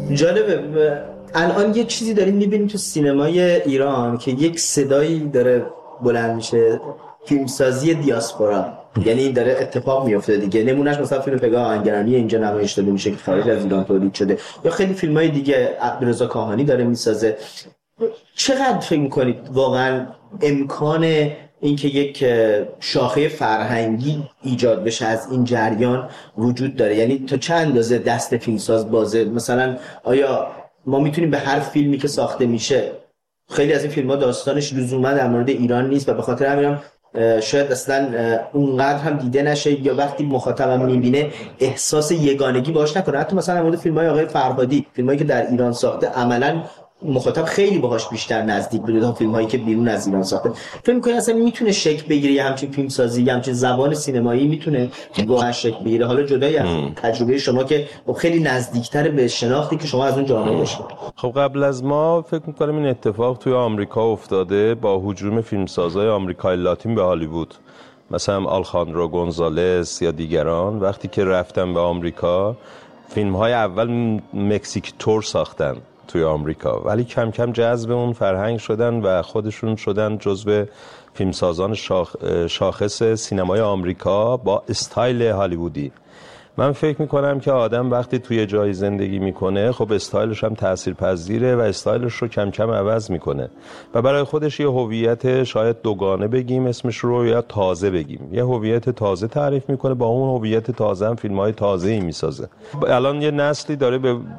جالبه الان یه چیزی داریم میبینیم تو سینمای ایران که یک صدایی داره بلند میشه، فیلمسازی دیاسپورا. یعنی این داره اتفاق میفته دیگه. نمونهش مثلا فیلم پگاه آهنگرانی اینجا نمایش داده میشه که خارج از ایران تولید شده، یا خیلی فیلمای دیگه عبدالرضا کاهانی داره میسازه. چقدر فکر میکنید واقعا امکان اینکه یک شاخه فرهنگی ایجاد بشه از این جریان وجود داره؟ یعنی تا چند اندازه دست فیلمساز بازه؟ مثلا آیا ما میتونیم به هر فیلمی که ساخته میشه، خیلی از این فیلم‌ها داستانش لزوما در مورد ایران نیست و به خاطر همینم شاید اصلا اونقدر هم دیده نشه، یا وقتی مخاطبم میبینه احساس یگانگی باش نکنه. حتی مثلا در مورد فیلم‌های آقای فرهادی، فیلمایی که در ایران ساخته، عملاً مخاطب خیلی باهاش بیشتر نزدیک بوده تا فیلم‌هایی که بیرون از ایران ساخته. فکر می‌کنی اصلا میتونه شکل بگیره یه همچین فیلمسازی، یه همچین زبان سینمایی میتونه واقعا شکل بگیره؟ حالا جدای از تجربه شما که خیلی نزدیک‌تر به شناختی که شما از اون جامعه داشتید. خب قبل از ما فکر می‌کنم این اتفاق توی آمریکا افتاده با هجوم فیلمسازهای آمریکای لاتین به هالیوود، مثلا آلخاندرو گونزالس یا دیگران. وقتی که رفتن به آمریکا، فیلم‌های اول مکزیک تور ساختن توی آمریکا، ولی کم کم جذب اون فرهنگ شدن و خودشون شدن جزو فیلمسازان شاخص سینمای آمریکا با استایل هالیوودی. من فکر میکنم که آدم وقتی توی جای زندگی میکنه، خب استایلش هم تاثیرپذیره و استایلش رو کم کم عوض میکنه و برای خودش یه هویت شاید دوگانه بگیم اسمش رو، یا تازه بگیم، یه هویت تازه تعریف میکنه. با اون هویت تازه هم فیلم‌های تازه‌ای میسازه. الان یه نسلی داره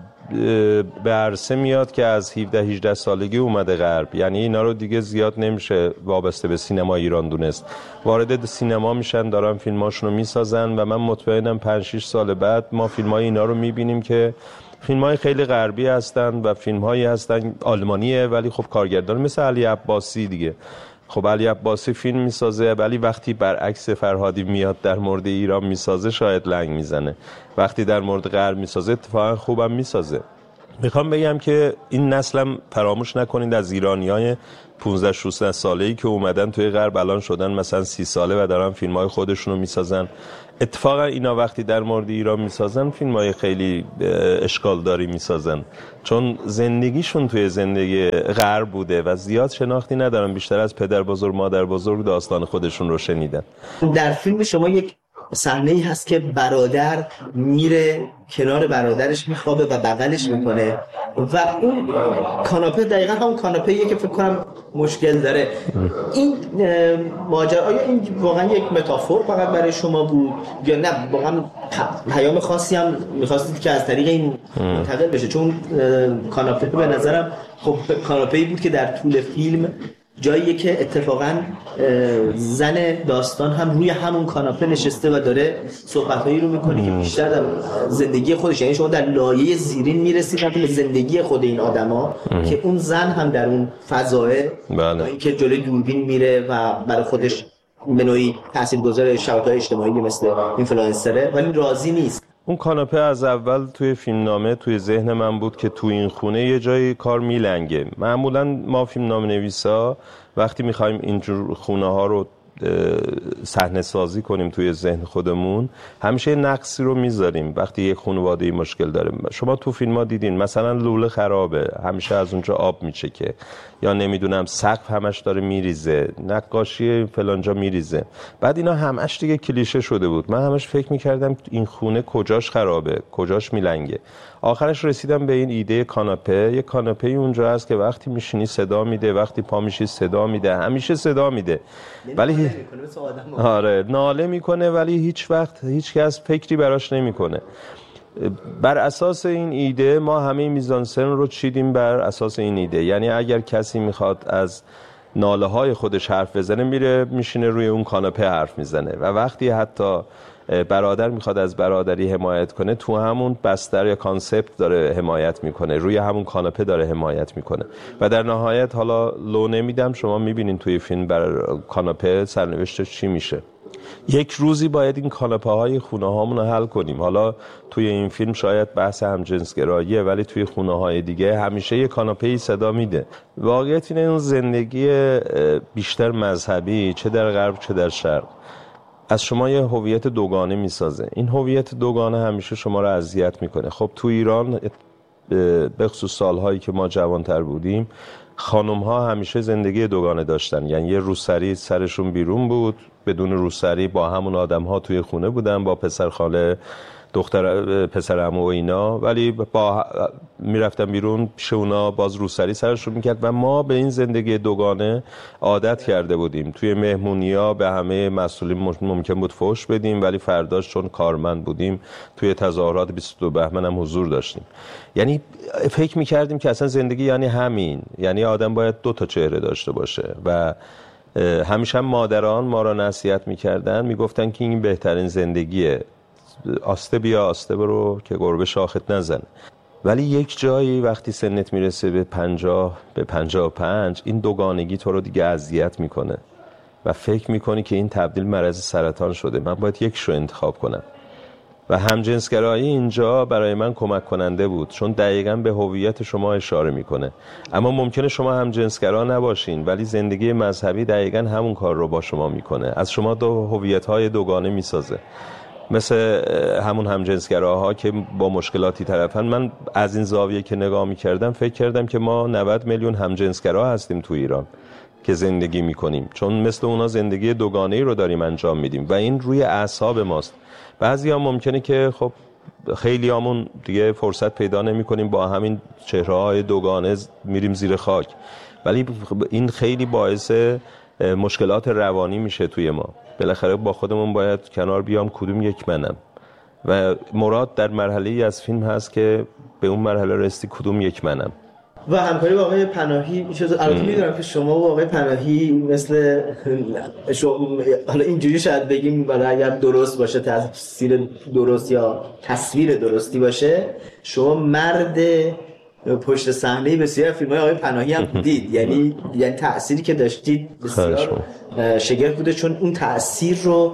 به عرصه میاد که از 17-18 سالگی اومده غرب، یعنی اینا رو دیگه زیاد نمیشه وابسته به سینما ایران دونست. وارد سینما میشن، دارن فیلماشون رو میسازن و من مطمئنم 5-6 سال بعد ما فیلمای اینا رو میبینیم که فیلم‌های خیلی غربی هستن و فیلم‌هایی هستن آلمانیه، ولی خب کارگردان مثل علی عباسی دیگه. خب علی عباسی فیلم میسازه، ولی وقتی برعکس فرهادی میاد در مورد ایران میسازه شاید لنگ میزنه. وقتی در مورد غرب میسازه اتفاقا خوبم میسازه. میخوام بگم که این نسلم فراموش نکنید از ایرانیای 15-16 ساله‌ای که اومدن توی غرب الان شدن مثلا 30 ساله و دارن فیلم‌های خودشونو میسازن. اتفاقا اینا وقتی در مورد ایران میسازن فیلم‌های خیلی اشکال داری میسازن، چون زندگیشون توی زندگی غرب بوده و زیاد شناختی ندارن، بیشتر از پدر بزرگ مادر بزرگ داستان خودشون رو شنیدن. در فیلم شما یک صحنه‌ای هست که برادر میره کنار برادرش میخوابه و بغلش میکنه و اون کاناپه دقیقا همون کاناپه‌ایه که فکر کنم مشکل داره. این ماجرا آیا این واقعا یک متافور فقط برای شما بود یا نه واقعا پیام خاصی هم می‌خواستید که از طریق این منتقل بشه؟ چون کاناپه به نظرم خب کاناپه‌ای بود که در طول فیلم جاییه که اتفاقا زن داستان هم روی همون کاناپه نشسته و داره صحبتایی رو میکنه که بیشتر در زندگی خودش، یعنی شما در لایه زیرین میرسید به زندگی خود این آدما که اون زن هم در اون فضاه با اینکه جلوی دوربین میره و برای خودش به نوعی تاثیرگذار شبکه‌های اجتماعی مثل اینفلوئنسره ولی راضی نیست. اون کاناپه از اول توی فیلمنامه توی ذهن من بود که توی این خونه یه جایی کار میلنگه. معمولا ما فیلمنامه نویسا وقتی میخوایم اینجور خونه ها رو صحنه سازی کنیم توی ذهن خودمون همیشه نقصی رو میذاریم وقتی یک خانواده مشکل داره. شما تو فیلم ها دیدین مثلا لوله خرابه، همیشه از اونجا آب میچکه، یا نمیدونم سقف همش داره میریزه، نقاشی فلانجا میریزه. بعد اینا همش دیگه کلیشه شده بود. من همش فکر میکردم این خونه کجاش خرابه، کجاش میلنگه. آخرش رسیدم به این ایده کاناپه. یک کاناپه اونجا هست که وقتی میشینی صدا میده، وقتی پا میشی صدا میده، همیشه صدا میده، ولی آره ناله میکنه، ولی هیچ وقت هیچ کس فکری براش نمیکنه. بر اساس این ایده ما همه میزانسن رو چیدیم بر اساس این ایده. یعنی اگر کسی میخواد از ناله های خودش حرف بزنه میره میشینه روی اون کاناپه حرف میزنه، و وقتی حتی برادر میخواد از برادری حمایت کنه تو همون بستر یا کانسپت داره حمایت میکنه، روی همون کاناپه داره حمایت میکنه. و در نهایت حالا لو نمیدم، شما میبینین توی فیلم بر کاناپه سرنوشتش چی میشه. یک روزی باید این کاناپه های خونه هامون رو حل کنیم. حالا توی این فیلم شاید بحث همجنسگراییه، ولی توی خونه های دیگه همیشه یک کاناپه صدا میده. واقعیت اینه اون زندگی بیشتر مذهبی چه در غرب چه در شرق از شما یه هویت دوگانه میسازه. این هویت دوگانه همیشه شما رو اذیت میکنه. خب تو ایران به خصوص سالهایی که ما جوانتر بودیم، خانم‌ها همیشه زندگی دوگانه داشتن. یعنی یه روسری سرشون بیرون بود، بدون روسری با همون آدم‌ها توی خونه بودن، با پسر خاله، دختر پسر عمو و اینا، ولی با میرفتن بیرون پیش اونا باز روسری سرشون میکرد و ما به این زندگی دوگانه عادت کرده بودیم. توی مهمونی‌ها به همه مسئولین ممکن بود فحش بدیم، ولی فرداش چون کارمند بودیم توی تظاهرات 22 بهمن هم حضور داشتیم. یعنی فکر میکردیم که اصلا زندگی یعنی همین، یعنی آدم باید 2 تا چهره داشته باشه و همیشه هم مادران ما را نصیحت میکردن، میگفتن که این بهترین زندگیه، آسته بیا آسته برو که گربه شاخت نزن. ولی یک جایی وقتی سنت میرسه به 50 به 55 این دوگانگی تو رو دیگه اذیت میکنه و فکر میکنی که این تبدیل مرض سرطان شده، من باید یک شو انتخاب کنم. و همجنسگرایی اینجا برای من کمک کننده بود، چون دقیقاً به هویت شما اشاره میکنه. اما ممکنه شما همجنسگرا نباشین ولی زندگی مذهبی دقیقاً همون کار رو با شما میکنه، از شما 2 هویت‌های دوگانه میسازه. مثل همون همجنسگراها که با مشکلاتی طرفن. من از این زاویه که نگاه میکردم فکر کردم که ما 90 میلیون همجنسگرا هستیم تو ایران که زندگی میکنیم، چون مثل اونا زندگی دوگانه‌ای رو داریم انجام میدیم و این روی اعصاب ماست. بعضی ها ممکنه که خب خیلی همون دیگه فرصت پیدا نمی کنیم، با همین چهره‌های دوگانه میریم زیر خاک، ولی این خیلی باعث مشکلات روانی میشه توی ما. بالاخره با خودمون باید کنار بیام کدوم یک منم، و مراد در مرحله‌ای از فیلم هست که به اون مرحله رسیدی کدوم یک منم. و همکاری با آقای پناهی البته میدونم که شما و آقای پناهی مثل حالا اینجوری شاید بگیم برای اگر درست باشه تفسیر درست یا تصویر درستی باشه، شما مرد پشت صحنه بسیار فیلم‌های آقای پناهی هم بودید. یعنی تأثیری که داشتید بسیار شگفت بوده، چون اون تأثیر رو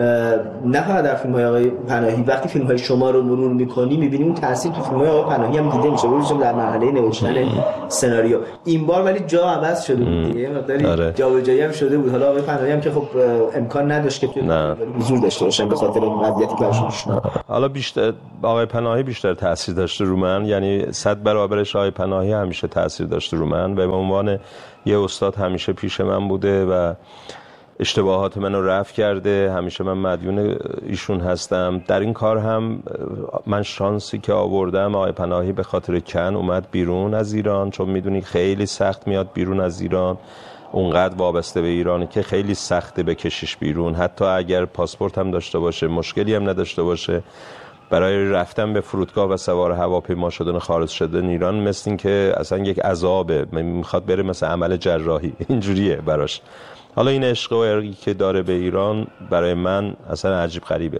نه فقط در فیلم‌های آقای پناهی، وقتی فیلم‌های شما رو مرور می‌کنی می‌بینی اون تأثیر تو فیلم‌های آقای پناهی هم دیده میشه، ببینید در مرحله نوشتن سناریو. این بار ولی جا عوض شده بود دیگه، مقداری جابجایی هم شده بود. حالا آقای پناهی هم که خب امکان نداشت که حضور داشته باشن به خاطر این وضعیتی که داشتن. حالا بیشتر آقای پناهی بیشتر تأثیر داشته رو من، یعنی 100 برابرش آقای پناهی همیشه تأثیر داشته رو من و به عنوان یه استاد همیشه پیش من بوده و اشتباهات منو رفع کرده. همیشه من مدیون ایشون هستم. در این کار هم من شانسی که آوردم، آقای پناهی به خاطر کن اومد بیرون از ایران، چون میدونی خیلی سخت میاد بیرون از ایران، اونقدر وابسته به ایرانه که خیلی سخته بکشیش بیرون، حتی اگر پاسپورت هم داشته باشه، مشکلی هم نداشته باشه. برای رفتن به فرودگاه و سوار هواپیما شدن خارج شدن ایران مثل این که اصلا یک عذابه، میخواد بره مثل عمل جراحی، اینجوریه براش. حالا این عشق و ارگی که داره به ایران برای من اصلا عجیب غریبه.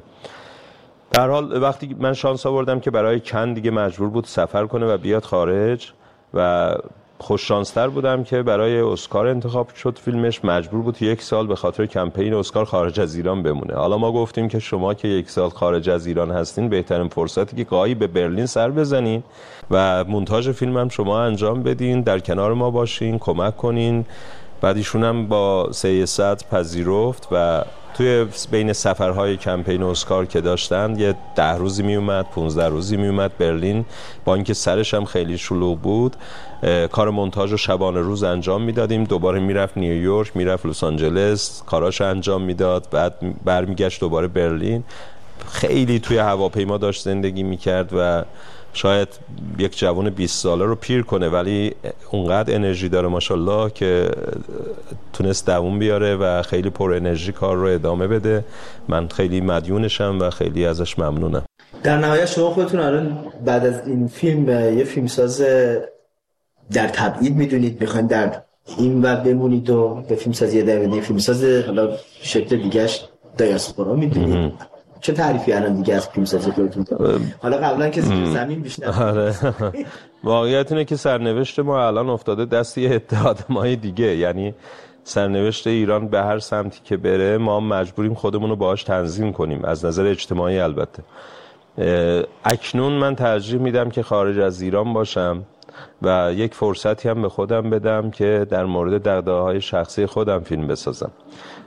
در حال وقتی من شانس آوردم که برای کن دیگه مجبور بود سفر کنه و بیاد خارج و خوش شانستر بودم که برای اسکار انتخاب شد فیلمش، مجبور بود 1 سال به خاطر کمپین اسکار خارج از ایران بمونه. حالا ما گفتیم که شما که 1 سال خارج از ایران هستین، بهترین فرصتی که گاهی به برلین سر بزنین و مونتاژ فیلمم شما انجام بدین، در کنار ما باشین، کمک کنین. بعد ایشون هم با 300 پذیرفت و توی بین سفرهای کمپین اسکار که داشتن یه 10 روزی می اومد، 15 روزی می اومد برلین، با اینکه سرش هم خیلی شلوغ بود. کار مونتاژ رو شبانه روز انجام میدادیم، دوباره میرفت نیویورک، میرفت لس آنجلس، کاراش انجام میداد، بعد برمیگشت دوباره برلین. خیلی توی هواپیما داشت زندگی میکرد و شاید یک جوان 20 ساله رو پیر کنه، ولی اونقدر انرژی داره ماشاءالله که تونست دووم بیاره و خیلی پر انرژی کار رو ادامه بده. من خیلی مدیونشم و خیلی ازش ممنونم. در نهایت شما خودتون الان بعد از این فیلم یه فیلمساز در تبعید میدونید، میخواین در این و بمونید و به فیلمسازی ادامه بدید، فیلمساز حالا شکل دیگه‌اش دیاسپورا میدونید. چه تعریفی الان دیگه از فیلمسازی خودتون دارید؟ حالا قبلا که زمین بیشتر. آره. واقعیت اینه که سرنوشت ما الان افتاده دست یه عده آدمای دیگه، یعنی سرنوشت ایران به هر سمتی که بره ما مجبوریم خودمون رو باهاش تنظیم کنیم، از نظر اجتماعی البته. اکنون من ترجیح میدم که خارج از ایران باشم و یک فرصتی هم به خودم بدم که در مورد دغدغه‌های شخصی خودم فیلم بسازم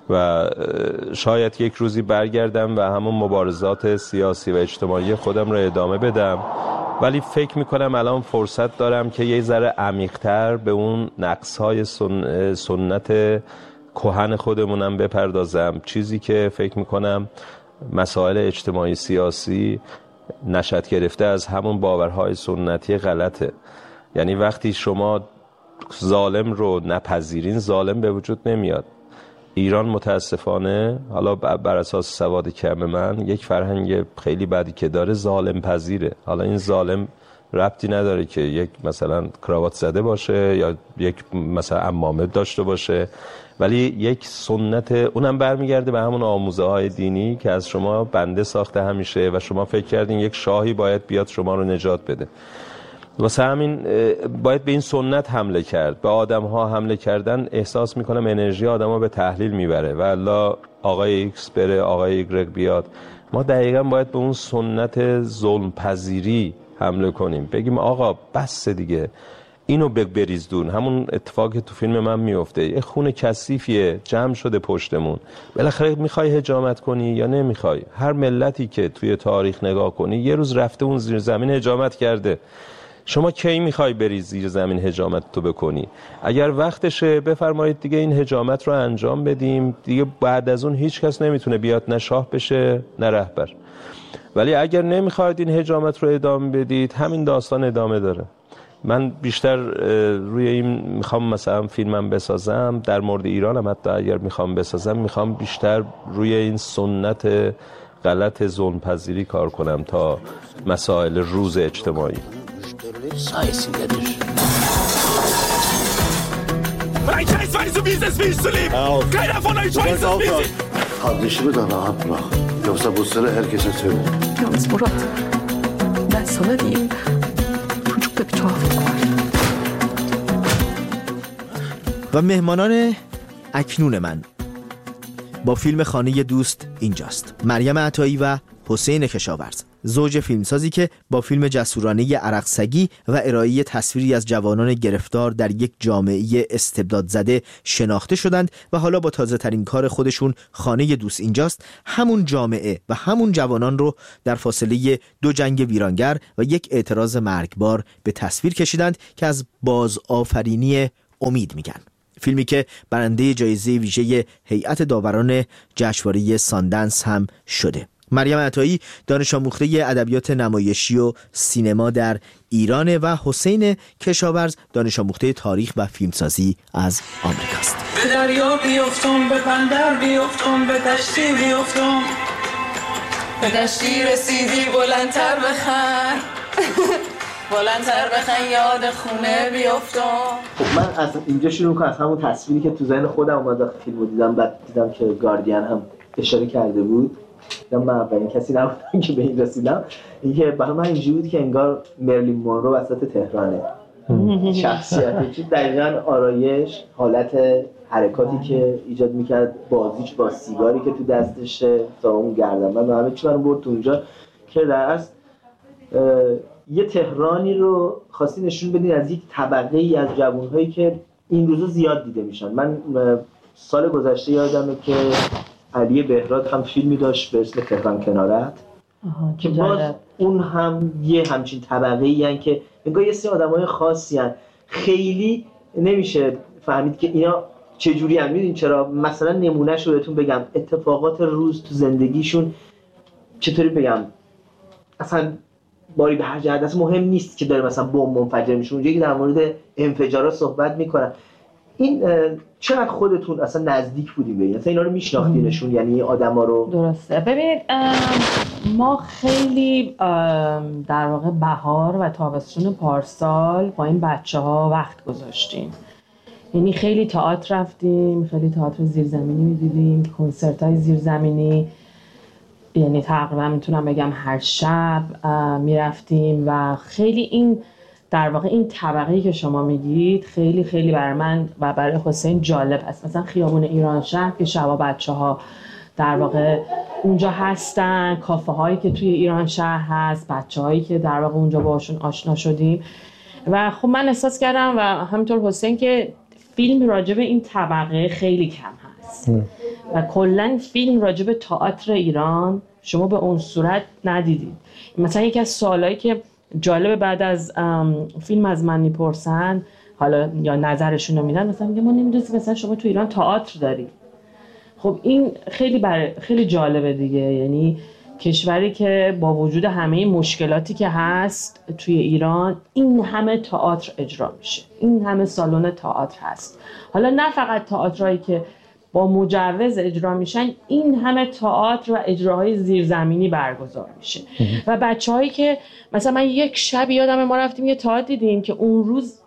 و شاید یک روزی برگردم و همون مبارزات سیاسی و اجتماعی خودم رو ادامه بدم، ولی فکر میکنم الان فرصت دارم که یه ذره عمیق‌تر به اون نقص‌های سنت کهن خودمونم بپردازم، چیزی که فکر میکنم مسائل اجتماعی سیاسی نشأت گرفته از همون باورهای سنتی غلطه. یعنی وقتی شما ظالم رو نپذیرین، ظالم به وجود نمیاد. ایران متاسفانه، حالا بر اساس سواد کم من، یک فرهنگ خیلی بدی که داره ظالم پذیره. حالا این ظالم ربطی نداره که یک مثلا کراوات زده باشه یا یک مثلا عمامه داشته باشه، ولی یک سنت، اونم برمیگرده به همون آموزه های دینی که از شما بنده ساخته همیشه و شما فکر کردین یک شاهی باید بیاد شما رو نجات بده. واسه همین باید به این سنت حمله کرد. به آدم ها حمله کردن احساس میکنم انرژی آدم ها به تحلیل میبره و الا آقای ایکس بره آقای ایگرگ بیاد. ما دقیقا باید به اون سنت ظلم پذیری حمله کنیم، بگیم آقا بس دیگه، اینو بریز دون. همون اتفاقی که تو فیلم من میفته، یه خون کثیفیه جمع شده پشتمون، بالاخره میخوای حجامت کنی یا نمیخوای؟ هر ملتی که توی تاریخ نگاه کنی یه روز رفته اون زیر زمین حجامت کرده. شما کی میخوای بری زیر زمین حجامت تو بکنی؟ اگر وقتشه بفرمایید دیگه این حجامت رو انجام بدیم دیگه. بعد از اون هیچ کس نمیتونه بیاد، نه شاه بشه نه رهبر. ولی اگر نمیخواید این حجامت رو ادامه بدید، همین داستان ادامه داره. من بیشتر روی این میخوام مثلا فیلمم بسازم، در مورد ایرانم حتی اگر میخوام بسازم، میخوام بیشتر روی این سنت غلط ظلم پذیری kar کنم تا مسائل روز اجتماعی. Sayesinde Mein Scheiß weiß, du wie es willst zu leben. Keiner von euch weiß es, wie es. Kardeşimi de rahat bırak. Yoksa bu sırrı herkese söyle. Yalnız Murat, ben sana diyeyim. Çocukta bir tuhaflık var. و مهمانان اکنون من با فیلم خانه دوست اینجاست: مریم عطایی و حسین کشاورز، زوج فیلمسازی که با فیلم جسورانه عرقسگی و ارائه تصویری از جوانان گرفتار در یک جامعه استبداد زده شناخته شدند و حالا با تازه ترین کار خودشون خانه دوست اینجاست همون جامعه و همون جوانان رو در فاصله 2 جنگ ویرانگر و یک اعتراض مرگبار به تصویر کشیدند که از بازآفرینی امید میگن. فیلمی که برنده جایزه ویژه هیئت داوران جشنواره ساندنس هم شده. مریم عطایی دانش آموخته ادبیات نمایشی و سینما در ایران و حسین کشاورز دانش آموخته تاریخ و فیلمسازی از آمریکاست. به دریا بیفتم، به بندر بیفتم، به دشتی بیفتم، به دشتی رسیدی بلندتر بخن بلندتر بخن یاد خونه بیفتم. خب من از اینجا شروع کنم، از همون تصویری که تو ذهن خودم اومد فیلمو دیدم، بعد دیدم که گاردین هم اشاره کرده بود. من اولین کسی نبودم که به این رسیدم. اینکه برای من اینجوری بود که انگار مرلین مونرو وسط تهرانه. شخصیتش دقیقاً آرایش، حالت حرکاتی که ایجاد میکرد، بازیش با سیگاری که تو دستشه تا اون گردنبند و همه چی برام برد تو اونجا که در اصل یه تهرانی رو خواستی نشون بدین از یک طبقه ای از جوانهایی که این روزا زیاد دیده میشن. من سال گذشته یادمه که علی بهراد هم فیلمی داشت به اسم تهران کنارت که باز اون هم یه همچین طبقه ای هن که انگار یه سری آدمای خاصی هن. خیلی نمیشه فهمید که اینا چجوری هم. میدونین چرا؟ مثلا نمونهش رو بهتون بگم، اتفاقات روز تو زندگیشون چطوری بگم، اصلا باری به هر جهت اصلا مهم نیست که داره مثلا بمب منفجر میشه. اونجایی که در مورد انفجارات صحبت میکنن، این چقدر خودتون اصلا نزدیک بودیم به این؟ اصلا اینا رو میشناختینشون؟ یعنی آدما رو؟ درسته. ببینید ما خیلی در واقع بهار و تابستون پارسال با این بچه‌ها وقت گذاشتیم. یعنی خیلی تئاتر رفتیم، خیلی تئاتر زیرزمینی می‌دیدیم، کنسرت‌های زیرزمینی، یعنی تقریبا میتونم بگم هر شب میرفتیم و خیلی این در واقع این طبقه‌ای که شما میگید خیلی خیلی برای من و برای حسین جالب است. مثلا خیابون ایران شهر که شبا بچه‌ها در واقع اونجا هستن، کافه هایی که توی ایران شهر هست، بچه‌هایی که در واقع اونجا باشون آشنا شدیم و خب من احساس کردم و همینطور حسین که فیلم راجع به این طبقه خیلی کم هست و کلا فیلم راجع به تئاتر ایران شما به اون صورت ندیدید. مثلا یکی از سوالایی که جالب بعد از فیلم از من میپرسن حالا یا نظرشون رو میدن، مثلا میگه ما نمیدونیم مثلا شما تو ایران تئاتر دارید. خب این خیلی جالبه دیگه، یعنی کشوری که با وجود همه مشکلاتی که هست توی ایران این همه تئاتر اجرا میشه، این همه سالن تئاتر هست. حالا نه فقط تئاترایی که با مجوز اجرا میشن، این همه تئاتر و اجراهای زیرزمینی برگزار میشه و بچه‌هایی که مثلا من یک شب یادمه ما رفتیم یه تئاتر دیدیم که اون روز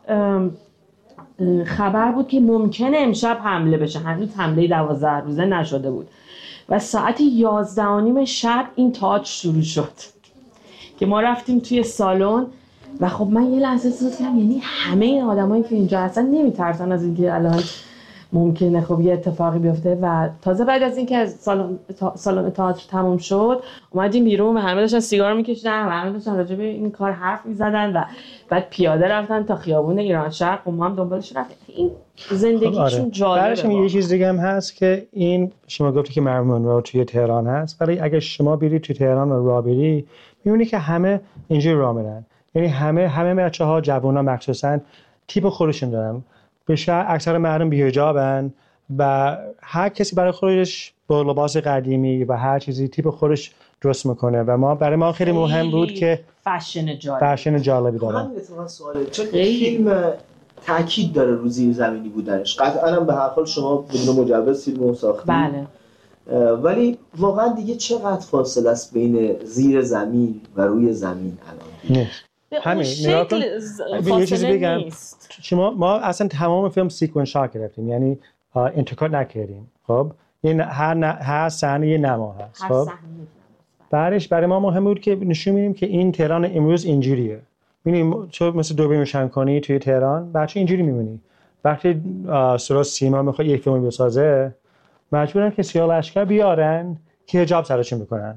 خبر بود که ممکنه امشب حمله بشه، هنوز حمله 12 روزه نشده بود و ساعت 11:30 شب این تئاتر شروع شد که ما رفتیم توی سالن و خب من یه لحظه احساس کردم یعنی همه این آدمایی که اینجا هستن نمیترسن از اینکه الان ممکنه خب یه اتفاقی بیفته. و تازه بعد از اینکه سالن تئاتر تموم شد اومدیم بیرون و همه داشتن سیگار میکشیدن و همه داشتن راجع به این کار حرف میزدن و بعد پیاده رفتن تا خیابون ایران شرق و ما هم دنبالش رفتیم. این زندگیشون جالبه. برایش یه چیز دیگه هم هست که این شما گفتی که مریم مونرو توی تهران هست، ولی اگه شما برید توی تهران و راه بری میبینی که همه اینجوری راه میرن، یعنی همه بچه‌ها جوونا مخصوصا تیپ خودشون دارن. بیشتر اکثر مردم بی‌حجابن و هر کسی برای خودش با لباس قدیمی و هر چیزی تیپ خودش درست میکنه و برای ما خیلی مهم بود که فشن جالبی داره. همین اتفاقا سواله، چون فیلم تاکید داره رو زیرزمینی بودنش. قطعاً هم به هر حال شما بدون مجوز فیلمو ساختید. بله. ولی واقعا دیگه چقدر فاصله است بین زیر زمین و روی زمین الان؟ همین نگاه کن. یه چیزی بگم، ما اصلا تمام فیلم سیکونس شات گرفتیم، یعنی انترکات نکردیم. خب این هر صحنه یه نما هست. خب بعدش برای ما مهم بود که نشون بدیم که این تهران امروز اینجوریه. می‌بینیم تو مثل دوربین روشن کنی توی تهران بچه اینجوری می‌بینی. وقتی سرا سیما میخواد یک فیلم بسازه مجبورن که سیاه لشکر بیارن که حجاب سرشون بکنن.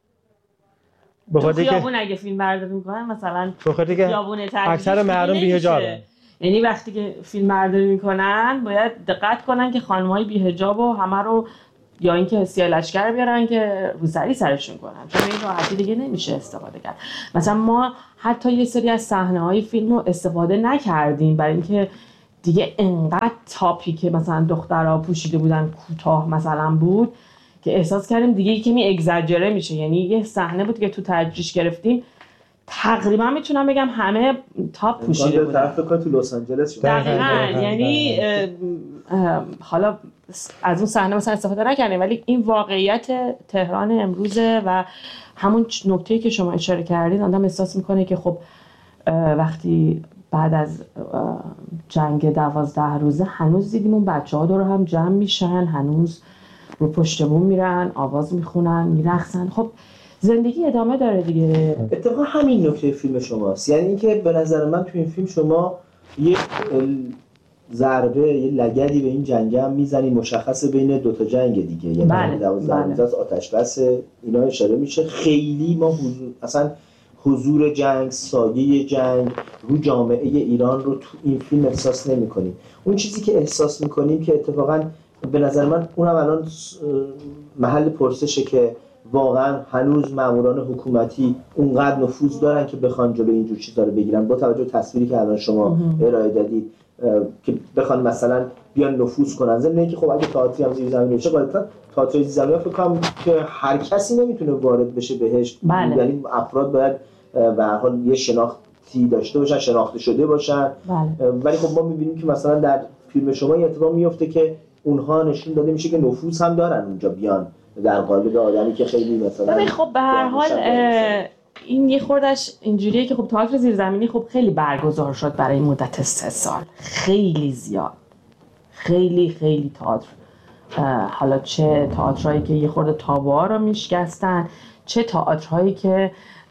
تو خیابون اگه فیلم برداری میکنن مثلا خیابون اکثر مردم بی‌حجابن، یعنی وقتی که فیلم برداری میکنن باید دقت کنن که خانم‌های بی‌حجاب و همه رو یا اینکه سیاه لشکر بیارن که روسری سرشون کنن، چون این راحتی دیگه نمیشه استفاده کرد. مثلا ما حتی یه سری از صحنه‌های فیلم رو استفاده نکردیم برای اینکه دیگه انقدر تاپی که مثلا دخترها پوشیده بودن کوتاه مثلا بود که احساس کردیم دیگه کمی اگزاجره میشه. یعنی یه صحنه بود که تو تجریش گرفتیم تقریبا میتونم بگم همه تاپ پوشیده بودن. طرف تو لس آنجلس دقیقاً، یعنی حالا از اون صحنه مثلا استفاده نکردیم ولی این واقعیت تهران امروزه و همون نکته‌ای که شما اشاره کردید آدم احساس میکنه که خب وقتی بعد از جنگ 12 روزه هنوز دیدیم اون بچه‌ها دور هم جمع میشن، هنوز رو پشت بوم میرن، آواز میخونن، میرقصن. خب زندگی ادامه داره دیگه. اتفاقا همین نکته فیلم شماست، یعنی اینکه به نظر من تو این فیلم شما یک ضربه، یه لگدی به این جنگ هم میزنی مشخصه بین دوتا جنگ دیگه، یعنی 12 روزه از آتش بس اینا اشاره میشه. خیلی ما حضور جنگ، سایه جنگ رو جامعه ایران رو تو این فیلم احساس نمی کنیم. اون چیزی که احساس میکنیم که اتفاقا به نظر من اونم الان محل پرسشه که واقعا هنوز ماموران حکومتی اونقدر نفوذ دارن که بخوان جلوی اینجور چیزا رو بگیرن، با توجه به تصویری که الان شما ارائه دادید که بخوان مثلا بیان نفوذ کنن. ضمن اینکه خب اگه تئاتری هم زیر زمین بشه غالبا تئاتر زیر زمین فکر کنم که هر کسی نمیتونه وارد بشه بهش. یعنی افراد باید به هر حال یه شناختی داشته باشن، شناخته شده باشن. ولی خب ما می‌بینیم که مثلا در فیلم شما یه اتفاق میفته که اونها نشون داده میشه که نفوذ هم دارن اونجا بیان در قالب آدمی که خیلی مثلا خب به هر حال این یه خوردش اینجوریه که خب تئاتر زیرزمینی خب خیلی برگزار شد برای مدت 3 سال، خیلی زیاد، خیلی تئاتر، حالا چه تئاترایی که یه خورده تابوها رو میشکستن، چه تئاترهایی که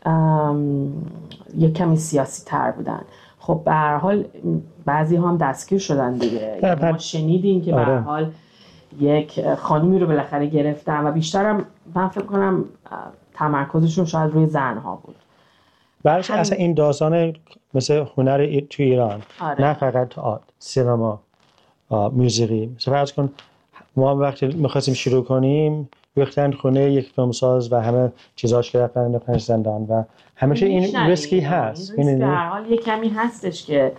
یه کمی سیاسی تر بودن. خب به هر حال بعضی هم دستگیر شدن دیگه. ما شنیدیم که به هر حال یک خانمی رو بالاخره گرفتن و بیشترم من فکر کنم تمرکزشون شاید روی زنها بود. برش اصلا این داستان مثل هنر تو ایران نه فقط تئاتر، سینما، موسیقی، مثلا فرض کن ما وقتی می‌خواستیم شروع کنیم ریختن خونه یک فیلمساز و همه چیزاش گرفتن زندان و همیشه این ریسکی هست. این در حال یه کمی هستش که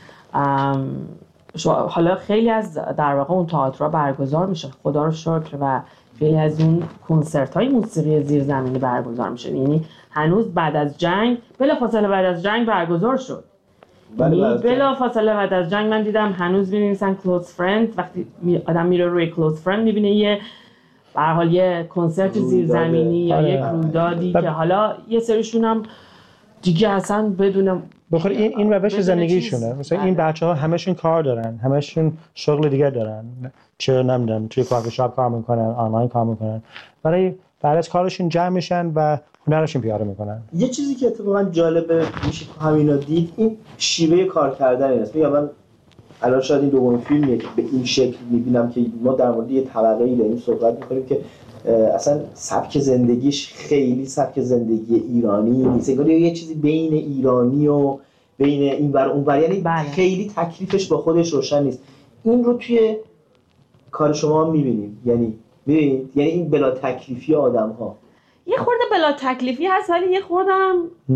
حالا خیلی از در واقع اون تئاترها برگزار میشه، خدا رو شکر، و خیلی از اون کنسرت‌های موسیقی زیرزمینی برگزار میشه. یعنی هنوز بعد از جنگ، بلافاصله بعد از جنگ برگزار شد. بلافاصله بعد از جنگ من دیدم هنوز می‌نویسن کلوز فرند. وقتی آدم میره روی کلوز فرند می‌بینه یه به هر حال یه کنسرت زیرزمینی یا یک رویدادی که حالا یه سریشون هم دیگه اصلا بدون بخاطر این روش زندگیشونه. مثلا این بچه‌ها همشون کار دارن، همشون شغل دیگه دارن، چه نمیدونم توی کافی شاپ کار میکنن، آنلاین کار میکنن، برای بعد از کارشون جمع میشن و هنرشون پیاده میکنن. یه چیزی که اتفاقا جالبه میشه همینا دید، این شیوه کار کردن است. میگم من الان شاید این دومین فیلمیه که به این شکل میبینم که ما در مورد یه طبقه‌ای داریم صحبت میکنیم که اصلا سبک زندگیش خیلی سبک زندگی ایرانی نیست، انگار یه چیزی بین ایرانی و بین این ور اون ور، یعنی خیلی تکلیفش با خودش روشن نیست. این رو توی کار شما هم میبینیم، یعنی میبینید یعنی این بلا تکلیفی آدم‌ها یه خورده بلا تکلیفی هست، ولی یه خوردم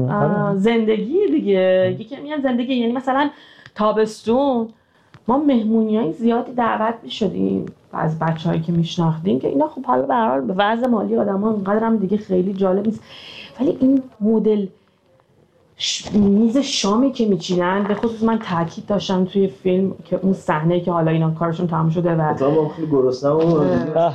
زندگی دیگه، یکی میگن زندگی. یعنی مثلا تابستون ما مهمونیای زیادی دعوت می‌شدیم از بچه‌هایی که میشناختیم که اینا خب حالا به هر حال به وضع مالی آدم‌ها اینقدر هم دیگه خیلی جالب نیست، ولی این مدل میز شامی که میچینن، به خصوص من تاکید داشتم توی فیلم که اون صحنه که حالا اینا کارشون تمام شده و ما خیلی گرسنه‌ام.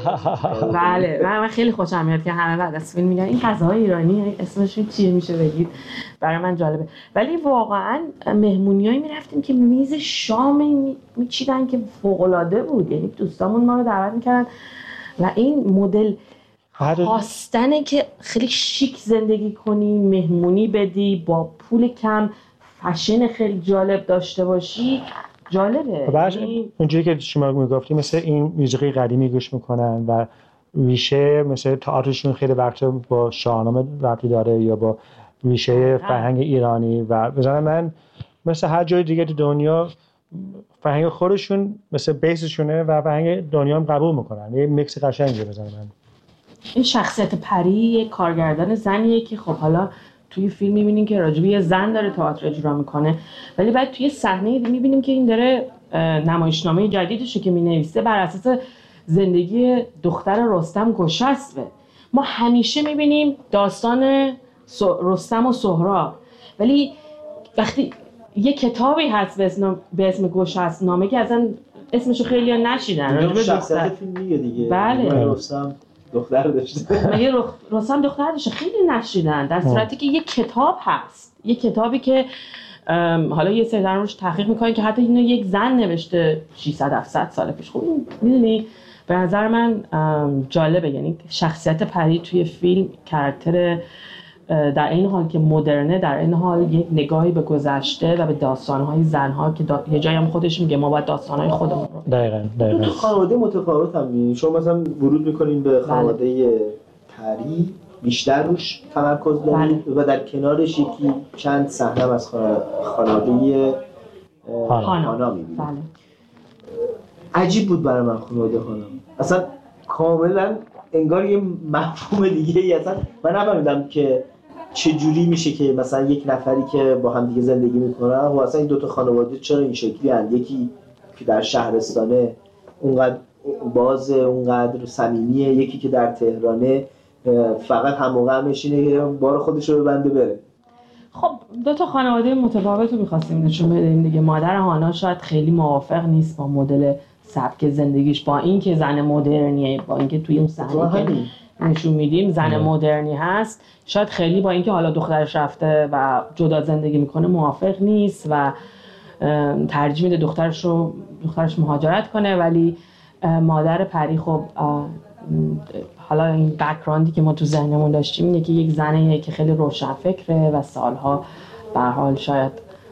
بله من خیلی خوشم میاد که همه بعد از فیلم میگن این غذاهای ایرانی اسمشون چیه میشه بگید، برای من جالبه. ولی واقعا مهمونیایی میرفتیم که میز شام میچیدن که فوق‌العاده بود، یعنی دوستامون ما رو دعوت میکردن و این مدل خواستنه که خیلی شیک زندگی کنی، مهمونی بدی، با پول کم فشن خیلی جالب داشته باشی، جالبه. اونجوری که شما میگفتی مثل این موسیقی قدیمی گوش میکنن و ریشه مثل تئاترشون خیلی وقت با شاهنامه ربطی داره یا با ریشه فرهنگ ایرانی و مثلا من مثل هر جای دیگه تو دنیا فرهنگ خودشون مثل بیسشونه و فرهنگ دنیا هم قبول میکنن. یه میکس قشنگه بزنن. این شخصیت پری یک کارگردان زنیه که خب حالا توی فیلم می‌بینیم که راجب یه زن داره تئاتر اجرا میکنه، ولی بعد توی صحنه می‌بینیم که این داره نمایشنامه جدیدشه که می‌نویسه بر اساس زندگی دختر رستم گشسبه. ما همیشه می‌بینیم داستان رستم و سهراب، ولی وقتی یه کتابی هست به اسم گشسبنامه که اصلا اسمشو خیلی‌ها نشیدن، راجب شخصیت فیلم میگه دیگه. بله. رستم دختر داشته. مگه رستم دختر داشته؟ خیلی نشیدن، در صورتی که یک کتاب هست، یک کتابی که حالا یه سری روش تحقیق میکنن که حتی اینو یک زن نوشته 600-700 سال پیش. خب میدونی به نظر من جالبه، یعنی شخصیت پری توی فیلم کاراکتر در این حال که مدرنه، در این حال یک نگاهی به گذشته و به داستان‌های زن‌ها که یه جایی هم خودش میگه ما باید داستان‌های خودمون رو. دقیقاً. تو خانواده متفاوت هم می‌بینی. شما مثلا ورود می‌کنین به خانواده پری، بیشتر روش تمرکز دارید و در کنارش یکی چند صحنه از خانواده هانا می‌بینید. بله. عجیب بود برای من خانواده هانا. اصلا کاملاً انگار یه مفهوم دیگه ای. اصلا من نفهمیدم که چه جوری میشه که مثلا یک نفری که با هم دیگه زندگی میکنن و اصلا این دوتا خانواده چرا این شکلی هست، یکی که در شهرستانه اونقدر باز اونقدر صمیمیه، یکی که در تهرانه فقط هم موقع میشینه که بار خودش رو ببنده بره. خب دوتا خانواده متفاوت رو می‌خواستیم نشون بدیم دیگه. مادر هانا شاید خیلی موافق نیست با مدل سبک زندگیش، با اینکه زن مدرنیه، با اینکه توی اون صحنه که نشون میدیم زن مدرنی هست، شاید خیلی با اینکه حالا دخترش رفته و جدا زندگی میکنه موافق نیست و ترجیح میده دخترش مهاجرت کنه. ولی مادر پری خب حالا این بک‌گراندی که ما تو ذهنمون داشتیم اینه که یک زنیه که خیلی روشنفکره و سالها به هر حال شاید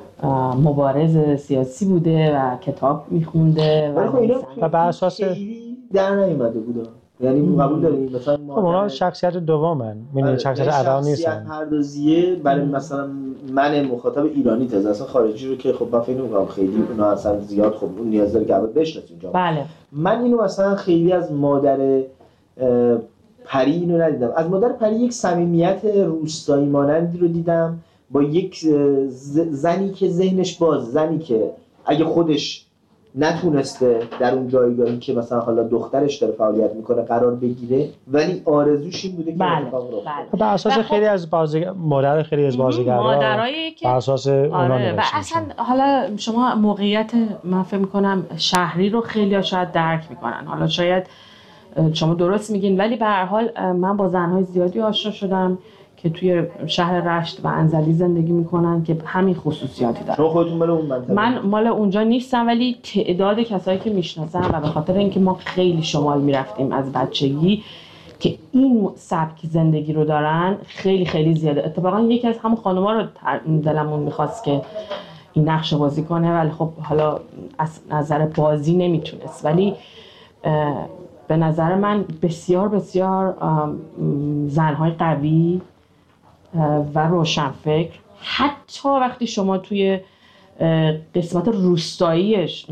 مبارز سیاسی بوده و کتاب میخونده و بر اساس در نیومده بوده. یعنی قبول داریم مثلا اونا شخصیت دومن، یعنی شخصیت اول نیستن. شخصیت پردازیه برای مثلا من مخاطب ایرانی تازه اصلا خارجی رو که خب من فکر نمی‌کنم خیلی اونا اصلا زیاد خب اون نیاز داره که اول بشناسیم جامعه. بله. من اینو مثلا خیلی از مادر پری اینو ندیدم. از مادر پری یک صمیمیت روستایی مانندی رو دیدم با یک زنی که ذهنش باز، زنی که اگه خودش نتونسته در اون جایگاهی که مثلا حالا دخترش داره فعالیت میکنه قرار بگیره، ولی آرزوش این بوده که اتفاق رو بر اساس خیلی از مادر خیلی از بازیگرا مادرایی که بر اساس اونا و اصلا حالا شما موقعیت من فکر میکنم شهری رو خیلی شاید درک میکنن، حالا شاید شما درست میگین، ولی به هر حال من با زنهای زیادی آشنا شدم که توی شهر رشت و انزلی زندگی میکنن که همین خصوصیاتی دارن. شما خودتون مال اون منطقه؟ من مال اونجا نیستم، ولی تعداد کسایی که میشناسم و به خاطر اینکه ما خیلی شمال میرفتیم از بچگی که این سبک زندگی رو دارن خیلی خیلی زیاده. اتفاقا یکی از همون خانوما رو دلمون میخواست که این نقش بازی کنه، ولی خب حالا از نظر بازی نمیتونست، ولی به نظر من بسیار بسیار زنهای قوی و روشنفکر، حتی وقتی شما توی قسمت روستاییش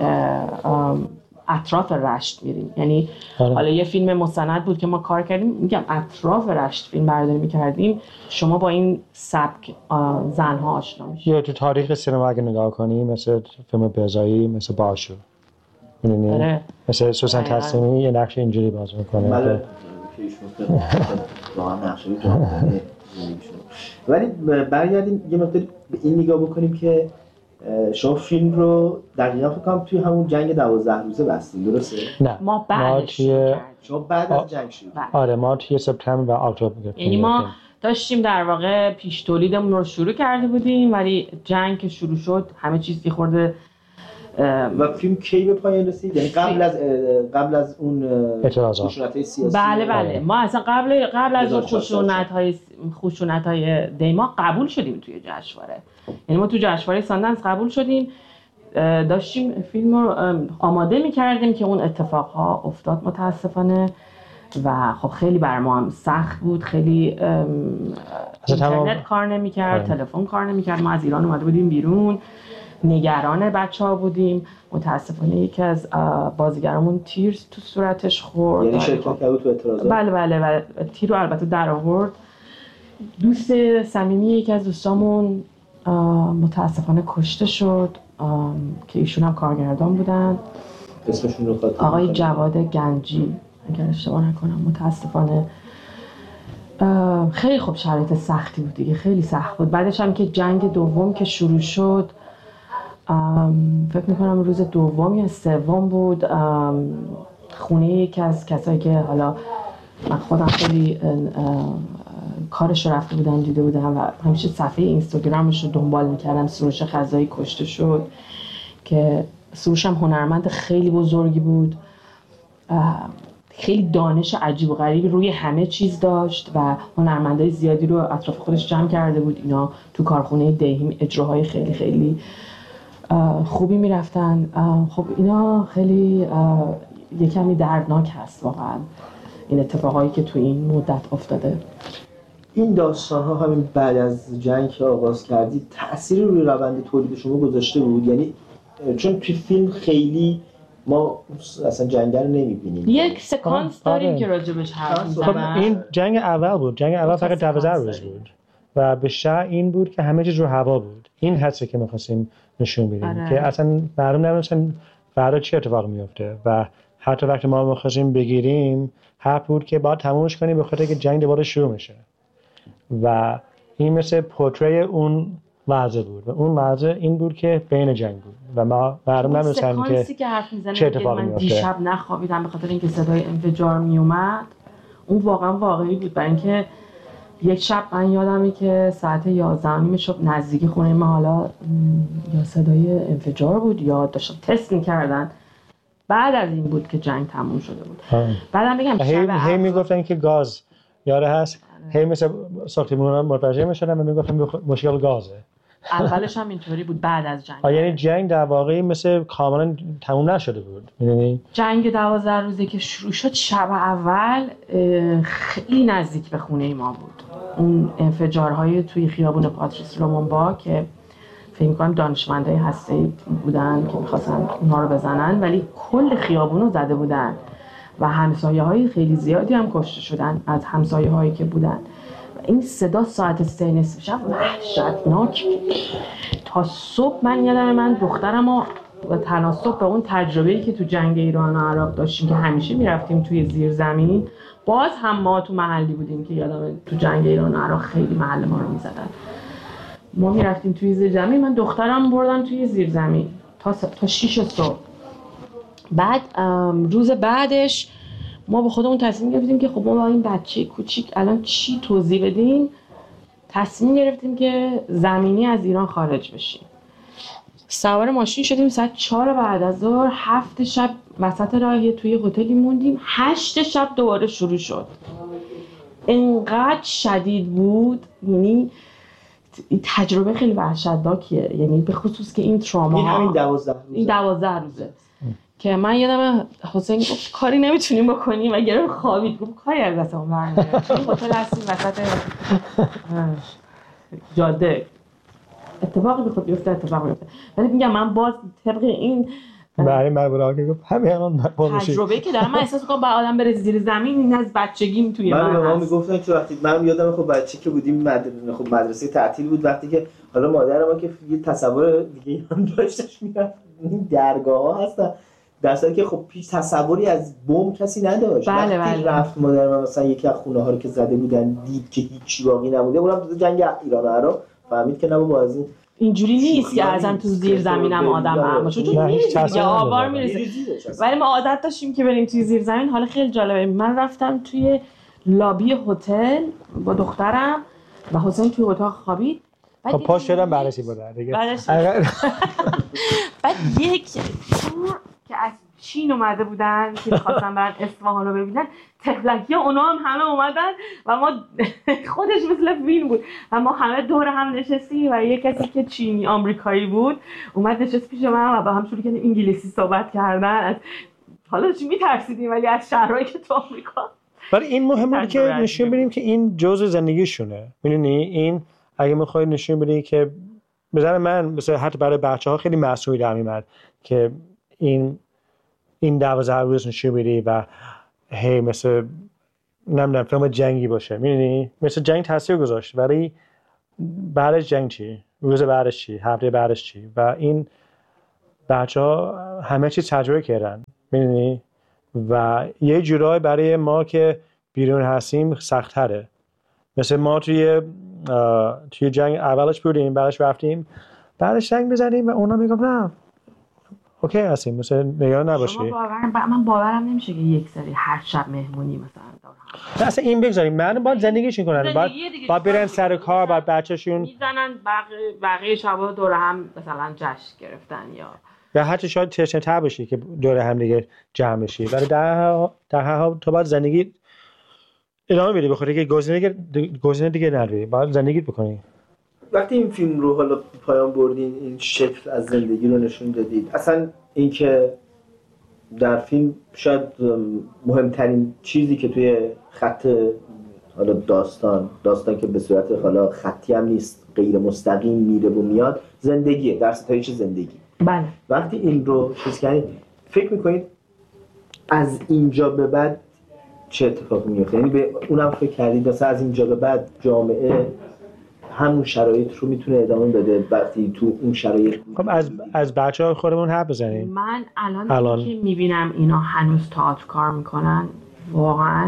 اطراف رشت میریم، یعنی حالا یه فیلم مستند بود که ما کار کردیم، میگم اطراف رشت فیلم برداری میکردیم، شما با این سبک زنها آشنا میشید. یا تو تاریخ سینما اگه نگاه کنیم مثل فیلم بهزایی، مثل باشو، مثل سوسن تسلیمی یه نقش اینجوری بازی میکنه. بله واقعا نقشی جالبه. ولی برگردیم یه مقدار به این نگاه بکنیم که شما فیلم رو دقیقاً فکر کنم توی همون جنگ 12 روزه بستین، درسته؟ نه ما بعدش شما بعد از جنگ شروع. آره ما توی سپتامبر و اکتبر گرفتیم. یعنی ما داشتیم در واقع پیش تولیدمون رو شروع کرده بودیم، ولی جنگ که شروع شد همه چیز یه خورده. و فیلم کی به پایان رسید؟ یعنی قبل از اون خشونت‌های سیاسی؟ بله ما اصلا قبل از اون خشونت‌های دیما قبول شدیم توی جشنواره. یعنی ما تو جشنواره ساندنس قبول شدیم، داشتیم فیلم رو آماده می‌کردیم که اون اتفاقها افتاد متاسفانه و خب خیلی بر ما هم سخت بود، خیلی اینترنت کار نمی‌کرد، تلفن کار نمی‌کرد، ما از ایران اومده بودیم بیرون، نگران بچه‌ها بودیم. متاسفانه یکی از بازیگرامون تیر تو صورتش خورد. یعنی شرکت کرد تو اعتراضات؟ بله و تیر رو البته در آورد. دوست صمیمی یکی از دوستامون متاسفانه کشته شد که ایشون هم کارگردان بودن. اسمشون رو خاطر آقای جواد گنجی اگر اشتباه نکنم. متاسفانه خیلی خوب شرایط سختی بود دیگه، خیلی سخت بود. بعدش هم که جنگ دوم که شروع شد، فکر میکنم روز دوم یا سوم بود، خونه یکی از کسایی که حالا من خودم خیلی کارش رو رفته بودم دیده بودم و همیشه صفحه اینستاگرامش رو دنبال میکردم، سروش خزایی کشته شد که سروش هم هنرمند خیلی بزرگی بود، خیلی دانش عجیب و غریبی روی همه چیز داشت و هنرمندای زیادی رو اطراف خودش جمع کرده بود. اینا تو کارخونه دیهیم اجراهای خیلی خیلی خوبی میرفتن. خب اینا خیلی یه کمی دردناک هست واقعا این اتفاقایی که تو این مدت افتاده. این داستان ها همین بعد از جنگ که آغاز کردید تأثیری روی روند تولید شما گذاشته بود؟ یعنی چون توی فیلم خیلی ما اصلا جنگ رو نمی‌بینیم. یک سکانس داریم که راجبش حرف می‌زنن. این جنگ اول بود. جنگ اول فقط 12 روز بود و به شأن این بود که همه چیز رو هوا بود. این حسی که می‌خواستیم نشون بدیم که اصلا مردم نمی‌دونن فردا چه اتفاقی میفته و حتی وقتی ما می‌خواستیم بگیریم حرف بود که باید تمومش کنیم به خاطر که جنگ دوباره شروع میشه و این مثل پورتری اون وضع بود و اون وضع این بود که بین جنگ بود و ما مردم نمی‌دونن که چه اتفاقی میفته. دیشب نخوابیدم به خاطر اینکه صدای انفجار میومد. اون واقعا واقعی بود، برای اینکه یک شب من یادمه که ساعت 11:30 شب نزدیکی خونه ما حالا یا صدای انفجار بود یا داشتن تست می‌کردن. بعد از این بود که جنگ تموم شده بود. بعدم بگم هی میگفتن که گاز یاره هست، هی مثل ساختمون متوجه میشدن و میگفتن مشکل گازه اولش هم اینطوری بود بعد از جنگ. یعنی جنگ در واقع مثل کاملا تموم نشده بود. می‌دونی جنگ 12 روزه که شروع شد شب اول خیلی نزدیک به خونه ما بود. اون انفجارهای توی خیابون پاتریس لومونبا که فکر می‌کنم دانشمندای هسته‌ای بودن که می‌خواستن اونها رو بزنن ولی کل خیابون رو زده بودن و همسایه‌های خیلی زیادی هم کشته شدن از همسایه‌هایی که بودن. این صدا ساعت 3 نصف شب وحشتناک تا صبح. من یادم من دخترم و تناسب به اون تجربه‌ای که تو جنگ ایران و عراق داشتیم که همیشه میرفتیم توی زیرزمین، باز هم ما تو محلی بودیم که یادم تو جنگ ایران و عراق خیلی محل ما رو میزدن. ما میرفتیم توی زیرزمین، من دخترم بردم توی زیرزمین تا 6 صبح. بعد روز بعدش ما به خودمون تصمیم گرفتیم که خب ما با این بچه کوچیک الان چی توضیح بدیم. تصمیم گرفتیم که زمینی از ایران خارج بشیم. سوار ماشین شدیم ساعت 4 بعد از ظهر. 7 شب وسط راه توی هتلی موندیم. 8 شب دوباره شروع شد. انقدر شدید بود، یعنی تجربه خیلی وحشتناکیه، یعنی به خصوص که این تروما این همین 12 روزه. این 12 روزه که من یادم حسین گفت کاری نمیتونیم بکنیم و گرم خوابید. گفت کاری از دستمون برنمیاد. این هتل هستیم وسط جاده، اتفاقی بخواد بیفته اتفاق بیفته. ولی میگم من باز طبق این برای مبرا که گفت همین الان تجربه‌ای که دارم من احساس می‌کنم با آدم بره زیر زمین این از بچگیم توی من به ما میگفتن که وقتی من یادم خب بچه که بودیم خب مدرسه تعطیل بود، وقتی که حالا مادر ما که یه تصور دیگه هم داشتش میرفت این درگاه‌ها هستن در صورتی که خب پیش تصوری از بمب کسی نداشت. وقتی رفت مادر من مثلا یکی از خونه‌ها رو که زده بودن دید که هیچ باقی نمونده، اونم تو جنگ ایران و عراق فهمید که نه بابا از این اینجوری نیست که ازن تو زیر زمینم آدم برام باشه، چون نیست دیگه آوار میرسه. ولی ما عادت داشتیم که بریم توی زیر زمین. حالا خیلی جالبه، من رفتم توی لابی هتل با دخترم و حسین توی اتاق خوابید. خب پاش شدم بررسی بوده دیگه. بعد یک تور که از چین اومده بودن که می‌خواستن برن اصفهان رو ببینن، تفلکی اونا هم همه اومدن و ما خودش مثل فیلم بود و ما همه دور هم نشستیم و یه کسی که چینی آمریکایی بود اومد نشست پیش من و با هم شروع کردیم انگلیسی صحبت کردن. حالا چی می‌ترسیدیم ولی از شهرهایی که تو آمریکا. ولی این مهمه که نشون بدیم که این جزء زندگیشونه. می‌دونی این اگه می‌خوای نشون بدی که به نظر من مثلا حتی برای بچه‌ها خیلی مسئولی در میاد که این 12 روز نشون بدی و هی مثل نمیدونم فیلم جنگی باشه. می‌دونی مثل جنگ تاثیر گذاشت ولی بعدش جنگ چی؟ روز بعدش چی؟ هفته بعدش چی؟ و این بچه‌ها همه چی تجربه کردن. می‌دونی و یه جورایی برای ما که بیرون هستیم سخت‌تره. مثل ما توی جنگ اولش بودیم، بعدش رفتیم، بعدش جنگ بزنیم و اونا میگم نه اوکی هستیم، مثلا نگران نباشی. من باورم نمیشه که یک سری هر شب مهمونی مثلا دارن. اصلا این بگذاریم من باید زندگیشون کنن، باید برن سر کار، باید بچه‌شون میزنن بقیه شبا دور هم مثلا جشن گرفتن یا حتی شاید تشنه‌تر باشی که دور هم دیگه جمع بشی. ولی در هر حال تو باید زندگی ادامه بدی، بخاطر که گزینه دیگه نداری، باید زندگی بکنی. وقتی این فیلم رو حالا پایان بردین، این شکل از زندگی رو نشون دادید، اصلا اینکه در فیلم شاید مهمترین چیزی که توی خط حالا داستان که به صورت حالا خطی هم نیست، غیر مستقیم میره و میاد، زندگیه، در ستایش زندگی. بله. وقتی این رو چیز کردید فکر میکنید از اینجا به بعد چه اتفاقی میفته؟ یعنی به اونم فکر کردید مثلا از اینجا به بعد جامعه همون شرایط رو میتونه ادامه بده وقتی تو اون شرایط؟ خب از بچه‌ها خودمون حرف بزنیم. من الان که میبینم اینا هنوز تئاتر کار میکنن واقعا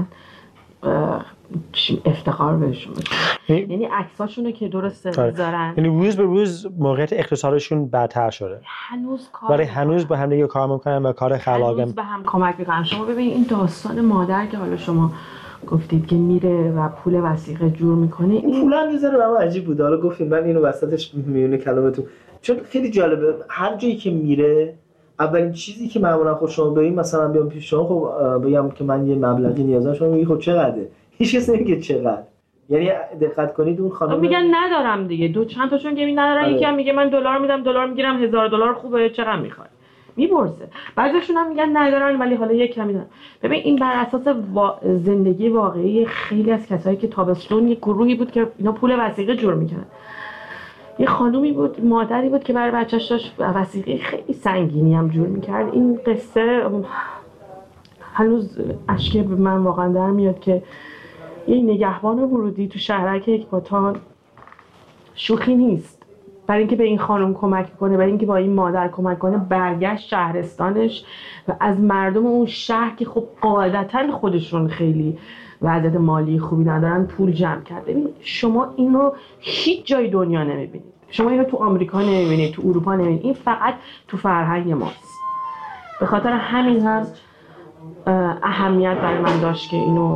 افتخار بهشون میکنم. یعنی عکساشونو که درست میذارن، یعنی روز به روز موقعیت اقتصادشون بدتر شده، هنوز با هم دیگه کار میکنن و کار خلاقانه هنوز به هم کمک میکنن. شما ببینید این داستان مادر که حالا شما گفتید که میره و پول وثیقه جور میکنه، این پول هم میذاره. برام عجیب بود. حالا گفتیم من اینو وسطش میونه کلامتون، چون خیلی جالبه هر جایی که میره اولین چیزی که معمولا خود شما ببین مثلا بیام پیش شما خب بگم که من یه مبلغی نیاز دارم، شما میگی خب چقدره؟ هیچ کس نمیگه چقدر. یعنی دقت کنید اون خانم میگن ندارم دیگه، دو چند تاشون که ندارن. یکی هم میگه من دلار میدم، دلار میگیرم، $1000 خوبه، چقدر میخوای؟ میپرسه. بعضیشون هم میگن ندارن ولی حالا یک کمی دارن. ببین این بر اساس زندگی واقعی خیلی از کسایی که تابستون یک گروهی بود که اینا پول وثیقه جور میکنن. یه خانومی بود، مادری بود که برای بچه‌اش داشت وثیقه خیلی سنگینی هم جور میکرد. این قصه هنوز اشک به من واقعا در میاد که یه نگهبان ورودی تو شهرک اکباتان شوخی نیست، برای اینکه به این خانم کمک کنه، برای اینکه با این مادر کمک کنه، برگشت شهرستانش و از مردم اون شهر که خب قاعدتاً خودشون خیلی وضعیت مالی خوبی ندارن پول جمع کرد. ببین شما این رو هیچ جای دنیا نمیبینید، شما این رو تو آمریکا نمیبینید، تو اروپا نمیبینید، این فقط تو فرهنگ ماست. به خاطر همین هم اهمیت برامون داشت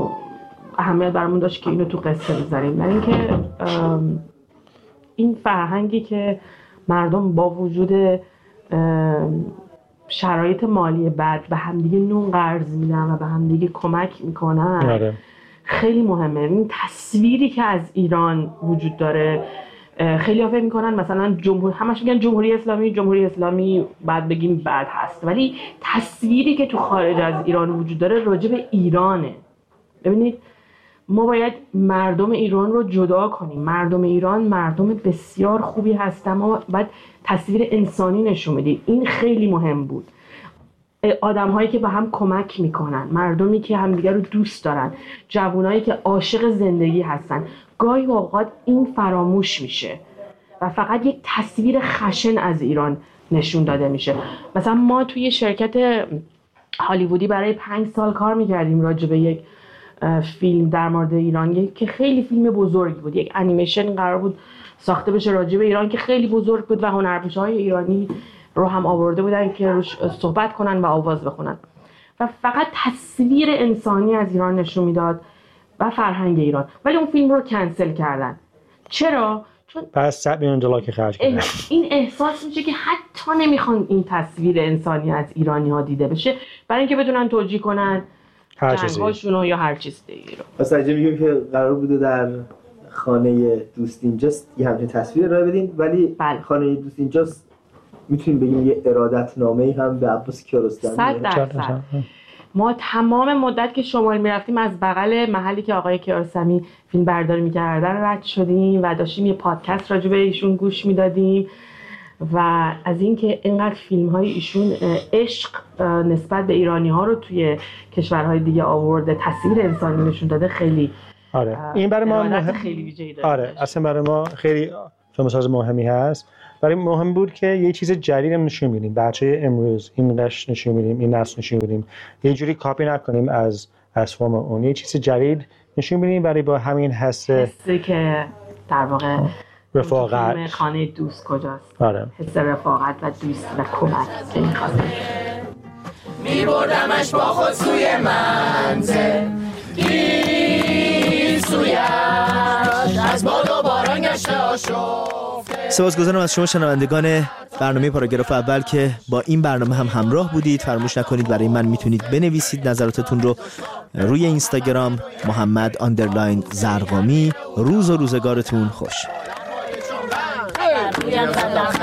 که اینو تو قصه بذاریم. برای اینکه این فرهنگی که مردم با وجود شرایط مالی بد به همدیگه نون قرض میدن و به همدیگه کمک میکنن خیلی مهمه. این تصویری که از ایران وجود داره، خیلی ها فکر میکنن مثلا همش میگن جمهوری اسلامی بعد بگیم بد هست، ولی تصویری که تو خارج از ایران وجود داره راجع به ایرانه. ببینید ما باید مردم ایران رو جدا کنیم. مردم ایران مردم بسیار خوبی هستن، ما باید تصویر انسانی نشون بدیم. این خیلی مهم بود. آدم‌هایی که به هم کمک میکنن، مردمی که همدیگر رو دوست دارن، جوانایی که عاشق زندگی هستن. گاهی اوقات این فراموش میشه و فقط یک تصویر خشن از ایران نشون داده میشه. مثلا ما توی شرکت هالیوودی برای 5 سال کار میکردیم راجع به یک فیلم در مورد ایران که خیلی فیلم بزرگی بود، یک انیمیشن قرار بود ساخته بشه راجع به ایران که خیلی بزرگ بود و هنرپیشه‌های ایرانی رو هم آورده بودن که روش صحبت کنن و آواز بخونن و فقط تصویر انسانی از ایران نشون میداد و فرهنگ ایران. ولی اون فیلم رو کنسل کردن. چرا؟ چون پس $100 میلیون که خرج کردن. این احساس میشه که حتی نمیخوان این تصویر انسانی از ایرانی ها دیده بشه برای اینکه بتونن توجیه کنن جنگاشونو یا هر چیز دیگه رو. پس اگه میگیم که قرار بوده در خانه دوست اینجاست یه همچین تصویر ارائه بدین، ولی خانه دوست اینجاست میتونیم بگیم یه ارادت نامه‌ای هم به عباس کیارستمی. 100%. ما تمام مدت که شمال میرفتیم از بغل محلی که آقای کیارستمی فیلم برداری میکردن رد شدیم و داشتیم یه پادکست راجع به ایشون گوش میدادیم و از اینکه اینقدر فیلم های ایشون عشق نسبت به ایرانی ها رو توی کشورهای دیگه آورده، تصویر انسانی نشون داده، خیلی این برای ما خیلی ویژه‌ای داره. اصلا برای ما خیلی فیلمساز مهمی هست. برای مهم بود که یه چیز جدید نشون بدیم، بچه امروز این نشون بدیم، این نسل نشون بدیم، یه جوری کاپی نکنیم از فرم اون، یه چیز جدید نشون بدیم برای با همین حسی که در واقع رفاقت خانه دوست کجاست. حس رفاقت و دوست و کمک که می‌خواد. می‌بردمش با خود سوی منزل، این سویش از باد و باران گشته آشفته. سپاسگزارم از شما شنوندگان برنامه پاراگراف اول که با این برنامه هم همراه بودید. فراموش نکنید برای من میتونید بنویسید نظراتتون رو روی اینستاگرام محمد_زرقامی. روز و روزگارتون خوش.